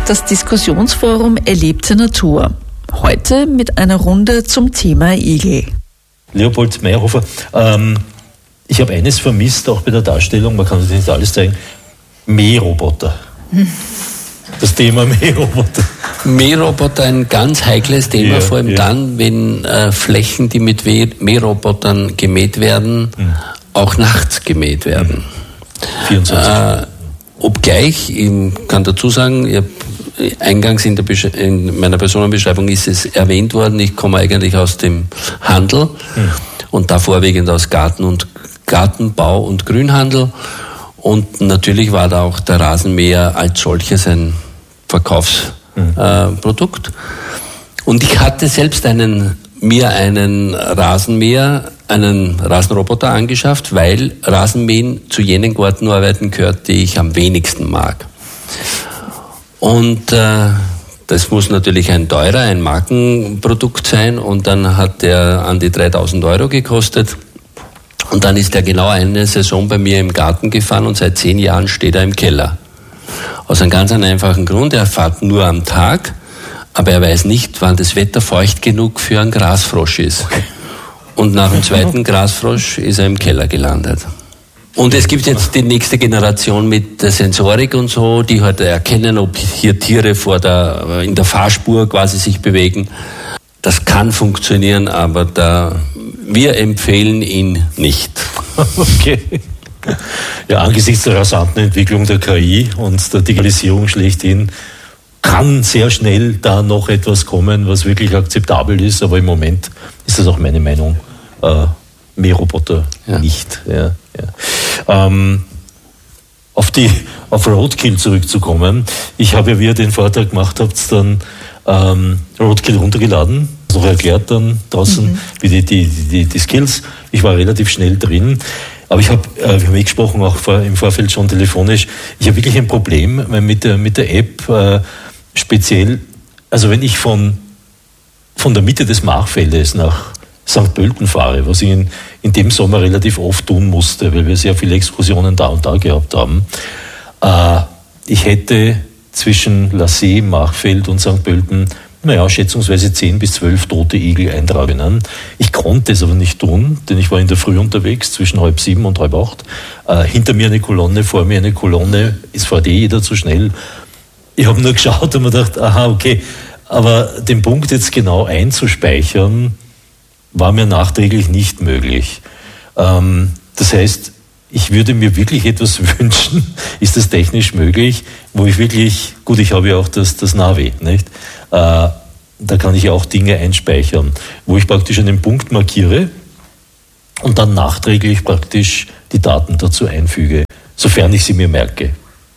das Diskussionsforum Erlebte Natur. Heute mit einer Runde zum Thema Igel. Leopold Meyerhofer, ich habe eines vermisst, auch bei der Darstellung, man kann nicht alles zeigen, Mähroboter. Das Thema Mähroboter. Mähroboter ein ganz heikles Thema, vor allem dann, wenn Flächen, die mit Mährobotern gemäht werden, auch nachts gemäht werden. 24. Obgleich, ich kann dazu sagen, eingangs in meiner Personenbeschreibung ist es erwähnt worden, ich komme eigentlich aus dem Handel und da vorwiegend aus Gartenbau und Grünhandel. Und natürlich war da auch der Rasenmäher als solches ein Verkaufsprodukt. Und ich hatte selbst mir einen Rasenmäher, einen Rasenroboter angeschafft, weil Rasenmähen zu jenen Gartenarbeiten gehört, die ich am wenigsten mag. Und das muss natürlich ein Markenprodukt sein, und dann hat der an die 3.000 € gekostet. Und dann ist er genau eine Saison bei mir im Garten gefahren und seit 10 Jahren steht er im Keller. Aus einem ganz einfachen Grund, er fährt nur am Tag, aber er weiß nicht, wann das Wetter feucht genug für einen Grasfrosch ist. Okay. Und nach dem zweiten Grasfrosch ist er im Keller gelandet. Und es gibt jetzt die nächste Generation mit der Sensorik und so, die halt erkennen, ob hier Tiere in der Fahrspur quasi sich bewegen. Das kann funktionieren, aber wir empfehlen ihn nicht. Okay. Ja, angesichts der rasanten Entwicklung der KI und der Digitalisierung schlechthin kann sehr schnell da noch etwas kommen, was wirklich akzeptabel ist, aber im Moment ist das auch meine Meinung. Mähroboter nicht. Ja. Auf Roadkill zurückzukommen. Ich habe ja, wie ihr den Vortrag gemacht habt, dann Roadkill runtergeladen, noch erklärt dann draußen, wie die Skills. Ich war relativ schnell drin, aber wir haben gesprochen, auch im Vorfeld schon telefonisch, ich habe wirklich ein Problem mit der App, speziell, also wenn ich von der Mitte des Machfeldes nach St. Pölten fahre, was ich in dem Sommer relativ oft tun musste, weil wir sehr viele Exkursionen da und da gehabt haben. Ich hätte zwischen Lasee, Machfeld und St. Pölten, schätzungsweise 10 bis 12 tote Igel eintragen. Ich konnte es aber nicht tun, denn ich war in der Früh unterwegs, zwischen 6:30 und 7:30. Hinter mir eine Kolonne, vor mir eine Kolonne, es fährt jeder zu schnell. Ich habe nur geschaut und mir gedacht, aha, okay, aber den Punkt jetzt genau einzuspeichern, war mir nachträglich nicht möglich. Das heißt, ich würde mir wirklich etwas wünschen, ist das technisch möglich, wo ich wirklich, gut, ich habe ja auch das Navi, nicht? Da kann ich ja auch Dinge einspeichern, wo ich praktisch einen Punkt markiere und dann nachträglich praktisch die Daten dazu einfüge, sofern ich sie mir merke.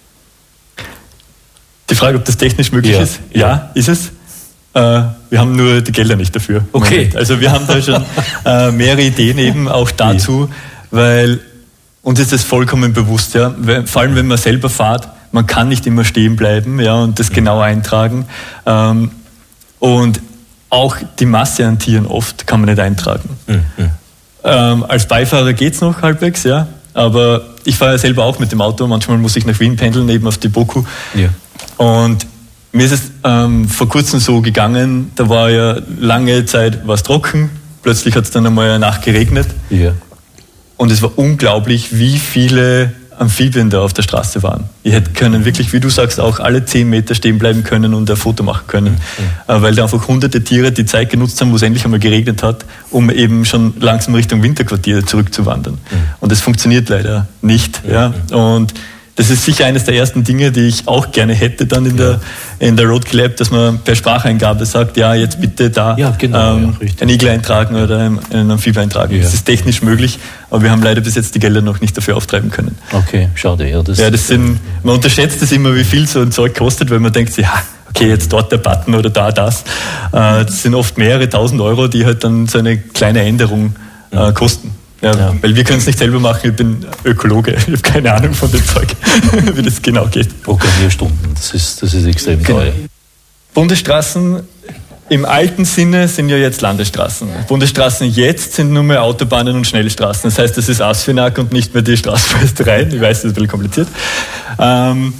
Die Frage, ob das technisch möglich ist? Ja, ist es. Wir haben nur die Gelder nicht dafür. Okay. Also wir haben da schon mehrere Ideen eben auch dazu, weil uns ist das vollkommen bewusst, ja. Vor allem, wenn man selber fährt, man kann nicht immer stehen bleiben, ja, und das genau eintragen. Und auch die Masse an Tieren oft kann man nicht eintragen. Als Beifahrer geht's noch halbwegs, ja. Aber ich fahre ja selber auch mit dem Auto, manchmal muss ich nach Wien pendeln, eben auf die Boku. Ja. Und mir ist es vor kurzem so gegangen, da war ja lange Zeit was trocken, plötzlich hat es dann einmal eine Nacht geregnet. Ja. Und es war unglaublich, wie viele Amphibien da auf der Straße waren. Ich hätte können wirklich, wie du sagst, auch alle 10 Meter stehen bleiben können und ein Foto machen können. Weil da einfach hunderte Tiere die Zeit genutzt haben, wo es endlich einmal geregnet hat, um eben schon langsam Richtung Winterquartier zurückzuwandern. Und das funktioniert leider nicht. Ja. Und das ist sicher eines der ersten Dinge, die ich auch gerne hätte dann in der Roadkill App, dass man per Spracheingabe sagt, ja, jetzt bitte da einen Igel eintragen oder einen Amphib eintragen. Ja. Das ist technisch möglich, aber wir haben leider bis jetzt die Gelder noch nicht dafür auftreiben können. Okay, schade. Ja, man unterschätzt das immer, wie viel so ein Zeug kostet, weil man denkt, ja, okay, jetzt dort der Button oder da das. Das sind oft mehrere 1.000 €, die halt dann so eine kleine Änderung kosten. Ja, weil wir können es nicht selber machen, ich bin Ökologe, ich habe keine Ahnung von dem Zeug, wie das genau geht. Programmierstunden, das ist extrem teuer. Bundesstraßen im alten Sinne sind ja jetzt Landesstraßen. Bundesstraßen jetzt sind nur mehr Autobahnen und Schnellstraßen. Das heißt, das ist Asfinag und nicht mehr die Straßenmeistereien. Ich weiß, das ist ein bisschen kompliziert.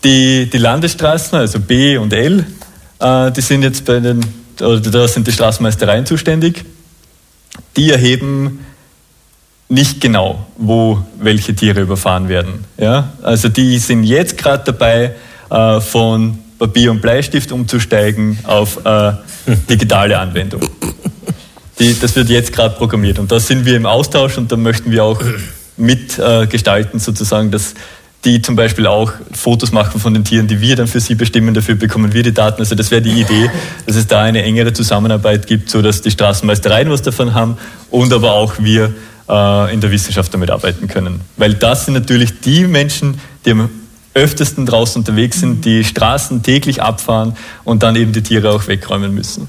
Die Landesstraßen, also B und L, die sind jetzt da sind die Straßenmeistereien zuständig. Die erheben nicht genau, wo welche Tiere überfahren werden. Ja? Also die sind jetzt gerade dabei, von Papier und Bleistift umzusteigen auf digitale Anwendung. Das wird jetzt gerade programmiert und da sind wir im Austausch und da möchten wir auch mitgestalten sozusagen, dass die zum Beispiel auch Fotos machen von den Tieren, die wir dann für sie bestimmen, dafür bekommen wir die Daten. Also das wäre die Idee, dass es da eine engere Zusammenarbeit gibt, sodass die Straßenmeistereien was davon haben und aber auch wir in der Wissenschaft damit arbeiten können. Weil das sind natürlich die Menschen, die am öftesten draußen unterwegs sind, die Straßen täglich abfahren und dann eben die Tiere auch wegräumen müssen.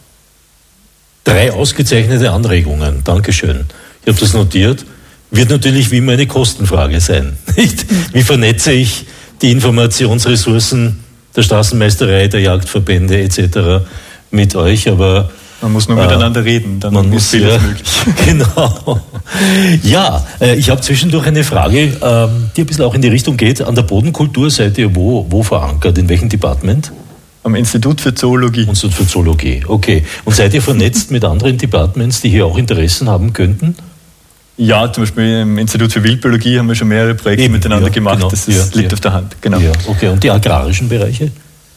3 ausgezeichnete Anregungen. Dankeschön. Ich habe das notiert. Wird natürlich wie immer eine Kostenfrage sein. Nicht? Wie vernetze ich die Informationsressourcen der Straßenmeisterei, der Jagdverbände etc. mit euch? Aber man muss nur miteinander reden, dann ist vieles möglich. Genau. Ja, ich habe zwischendurch eine Frage, die ein bisschen auch in die Richtung geht. An der Bodenkultur seid ihr wo verankert? In welchem Department? Am Institut für Zoologie. Institut für Zoologie, okay. Und seid ihr vernetzt mit anderen Departments, die hier auch Interessen haben könnten? Ja, zum Beispiel im Institut für Wildbiologie haben wir schon mehrere Projekte miteinander gemacht. Genau. Das liegt auf der Hand. Genau. Ja, okay. Und die agrarischen Bereiche?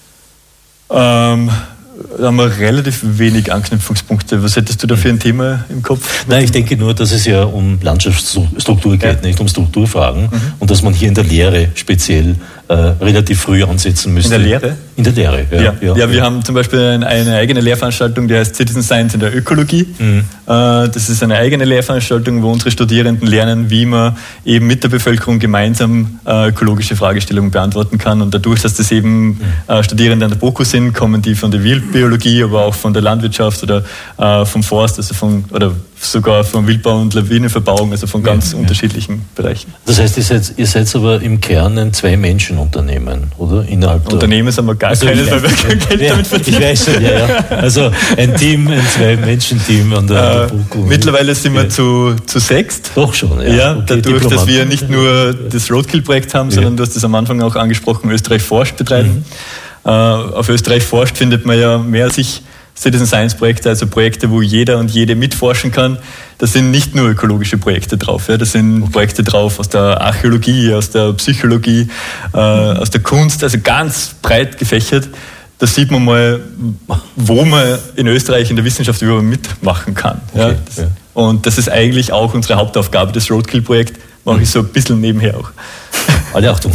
Da haben wir relativ wenig Anknüpfungspunkte. Was hättest du da für ein Thema im Kopf? Nein, ich denke nur, dass es ja um Landschaftsstruktur geht, nicht um Strukturfragen. Und dass man hier in der Lehre speziell relativ früh ansetzen müsste. In der Lehre? In der Lehre, ja. Wir haben zum Beispiel eine eigene Lehrveranstaltung, die heißt Citizen Science in der Ökologie. Das ist eine eigene Lehrveranstaltung, wo unsere Studierenden lernen, wie man eben mit der Bevölkerung gemeinsam ökologische Fragestellungen beantworten kann. Und dadurch, dass das eben Studierende an der BOKU sind, kommen die von der Wildbiologie, aber auch von der Landwirtschaft oder vom Forst, also oder sogar vom Wildbau und Lawinenverbauung, also von ganz unterschiedlichen Bereichen. Das heißt, ihr seid aber im Kern ein Zwei-Menschen-Unternehmen, oder? Unternehmen sind wir gar keines, weil wir kein Geld damit verdienen. Ich weiß schon, ja. Also ein Team, ein Zwei-Menschen-Team an der BOKU. Mittlerweile sind wir zu 6. Doch schon, ja. Ja, okay, dadurch, dass wir nicht nur das Roadkill-Projekt haben, sondern du hast das am Anfang auch angesprochen, Österreich forscht betreiben. Auf Österreich forscht findet man ja mehr als Citizen Science Projekte, also Projekte, wo jeder und jede mitforschen kann. Da sind nicht nur ökologische Projekte drauf, ja, da sind Projekte drauf aus der Archäologie, aus der Psychologie, aus der Kunst, also ganz breit gefächert. Da sieht man mal, wo man in Österreich in der Wissenschaft überhaupt mitmachen kann. Okay, ja. Und das ist eigentlich auch unsere Hauptaufgabe, das Roadkill-Projekt mache ich so ein bisschen nebenher auch. Alle Achtung.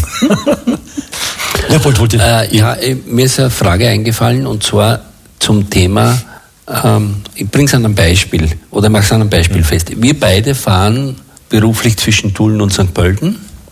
Mir ist eine Frage eingefallen und zwar zum Thema, ich bringe es an einem Beispiel oder mache es an einem Beispiel fest. Wir beide fahren beruflich zwischen Tulln und St. Pölten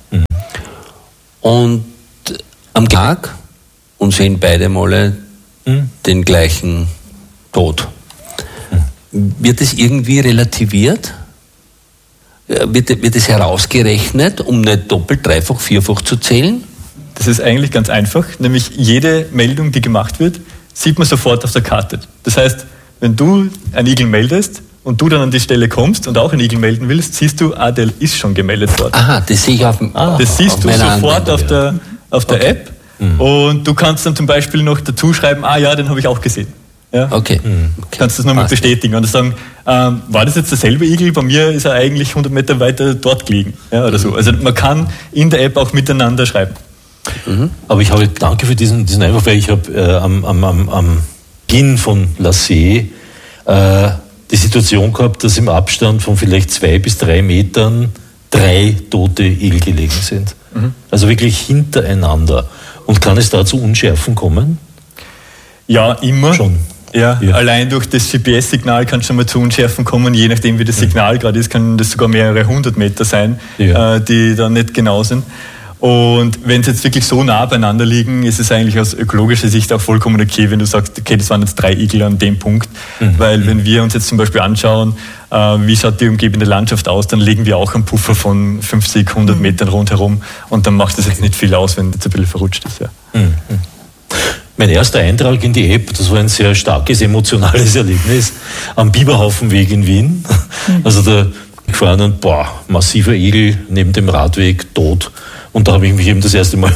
und am Tag und sehen beide Male den gleichen Tod. Wird es irgendwie relativiert? Wird es herausgerechnet, um nicht doppelt, dreifach, vierfach zu zählen? Das ist eigentlich ganz einfach, nämlich jede Meldung, die gemacht wird, sieht man sofort auf der Karte. Das heißt, wenn du einen Igel meldest und du dann an die Stelle kommst und auch einen Igel melden willst, siehst du, der ist schon gemeldet worden. Aha, das sehe ich das siehst du sofort auf der App und du kannst dann zum Beispiel noch dazu schreiben, den habe ich auch gesehen. Ja? Okay. Kannst das nochmal bestätigen und sagen, war das jetzt derselbe Igel? Bei mir ist er eigentlich 100 Meter weiter dort gelegen. Ja, oder so. Also man kann in der App auch miteinander schreiben. Aber danke für diesen Einwurf, weil ich habe am Beginn von La See die Situation gehabt, dass im Abstand von vielleicht 2 bis 3 Metern 3 tote Igel gelegen sind. Also wirklich hintereinander. Und kann es da zu Unschärfen kommen? Ja, immer. Schon. Ja. Allein durch das GPS-Signal kann es schon mal zu Unschärfen kommen. Je nachdem, wie das Signal gerade ist, kann das sogar mehrere 100 Meter sein, die dann nicht genau sind. Und wenn es jetzt wirklich so nah beieinander liegen, ist es eigentlich aus ökologischer Sicht auch vollkommen okay, wenn du sagst, okay, das waren jetzt 3 Igel an dem Punkt. Weil wenn wir uns jetzt zum Beispiel anschauen, wie schaut die umgebende Landschaft aus, dann legen wir auch einen Puffer von 50, 100 Metern rundherum und dann macht das jetzt nicht viel aus, wenn das ein bisschen verrutscht ist. Ja. Mein erster Eintrag in die App, das war ein sehr starkes emotionales Erlebnis, am Biberhaufenweg in Wien. Also da gefahren und massiver Igel neben dem Radweg, tot. Und da habe ich mich eben das erste Mal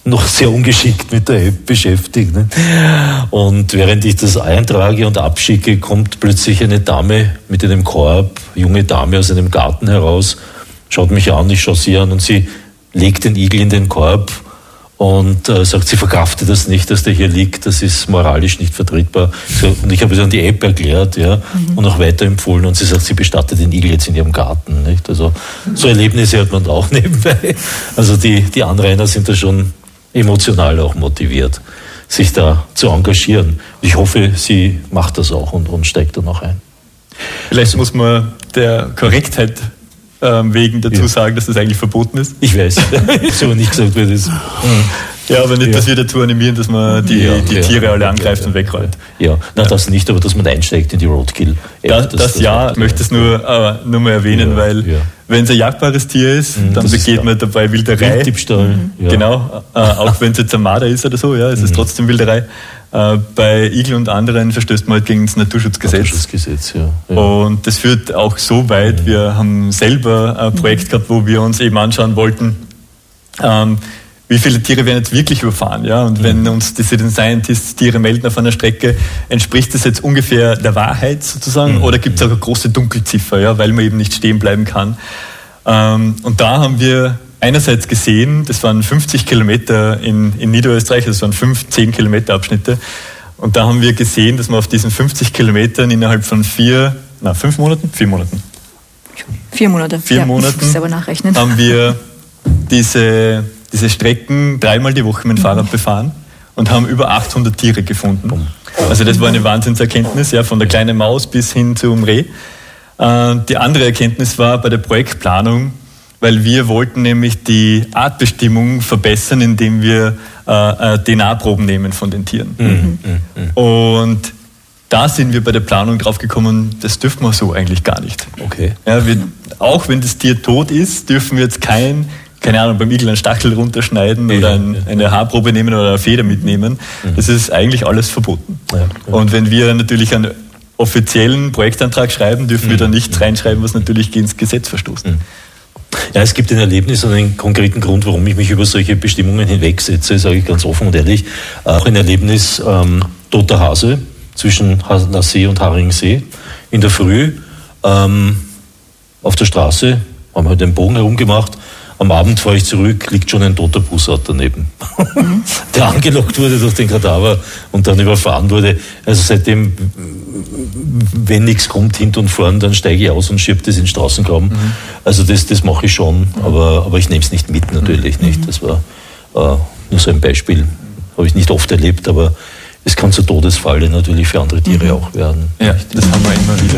noch sehr ungeschickt mit der App beschäftigt. Ne? Und während ich das eintrage und abschicke, kommt plötzlich eine Dame mit einem Korb, junge Dame aus einem Garten heraus, schaut mich an, ich schaue sie an und sie legt den Igel in den Korb und sagt, sie verkraftet das nicht, dass der hier liegt, das ist moralisch nicht vertretbar. Und ich habe es an die App erklärt, ja, und auch weiterempfohlen und sie sagt, sie bestattet den Igel jetzt in ihrem Garten. Nicht? Also so Erlebnisse hat man auch nebenbei. Also die Anrainer sind da schon emotional auch motiviert, sich da zu engagieren. Ich hoffe, sie macht das auch und steigt da noch ein. Vielleicht muss man der Korrektheit wegen dazu sagen, dass das eigentlich verboten ist. Ich weiß, ist aber nicht gesagt, wie das. Ja, aber nicht, dass wir dazu animieren, dass man die Tiere alle angreift und wegräumt. Ja, das nicht, aber dass man einsteigt in die Roadkill. Das ich möchte es nur mal erwähnen, weil wenn es ein jagdbares Tier ist, dann begeht man dabei Wilderei. Diebstahl. Genau, auch wenn es jetzt ein Marder ist oder so, es ist trotzdem Wilderei. Bei Igel und anderen verstößt man halt gegen das Naturschutzgesetz. Und das führt auch so weit, wir haben selber ein Projekt gehabt, wo wir uns eben anschauen wollten, wie viele Tiere werden jetzt wirklich überfahren. Ja? Und wenn uns die Citizen Scientists Tiere melden auf einer Strecke, entspricht das jetzt ungefähr der Wahrheit sozusagen oder gibt es auch eine große Dunkelziffer, weil man eben nicht stehen bleiben kann. Und da haben wir einerseits gesehen, das waren 50 Kilometer in Niederösterreich, das waren 10 Kilometer Abschnitte. Und da haben wir gesehen, dass man auf diesen 50 Kilometern innerhalb von 4 Monaten? 4 Monaten. 4 Monate. 4 Monaten selber nachrechnen. Haben wir diese Strecken 3-mal die Woche mit dem Fahrrad befahren und haben über 800 Tiere gefunden. Also das war eine Wahnsinnserkenntnis, von der kleinen Maus bis hin zum Reh. Die andere Erkenntnis war bei der Projektplanung, weil wir wollten nämlich die Artbestimmung verbessern, indem wir DNA-Proben nehmen von den Tieren. Und da sind wir bei der Planung drauf gekommen, das dürfen wir so eigentlich gar nicht. Okay. Ja, auch wenn das Tier tot ist, dürfen wir jetzt keine Ahnung, beim Igel einen Stachel runterschneiden oder eine Haarprobe nehmen oder eine Feder mitnehmen. Das ist eigentlich alles verboten. Und wenn wir natürlich einen offiziellen Projektantrag schreiben, dürfen wir da nichts reinschreiben, was natürlich gegen das Gesetz verstoßt. Ja, es gibt ein Erlebnis und einen konkreten Grund, warum ich mich über solche Bestimmungen hinwegsetze, sage ich ganz offen und ehrlich. Auch ein Erlebnis, toter Hase zwischen Hasener und Haringsee in der Früh auf der Straße, haben wir den Bogen herumgemacht. Am Abend fahre ich zurück, liegt schon ein toter Bussard daneben, der angelockt wurde durch den Kadaver und dann überfahren wurde. Also seitdem, wenn nichts kommt, hinten und vorn, dann steige ich aus und schiebe das in den Straßengraben. Also das mache ich schon, aber ich nehme es nicht mit, natürlich nicht. Das war nur so ein Beispiel, habe ich nicht oft erlebt, aber es kann zur Todesfalle natürlich für andere Tiere auch werden. Ja, das haben wir immer wieder.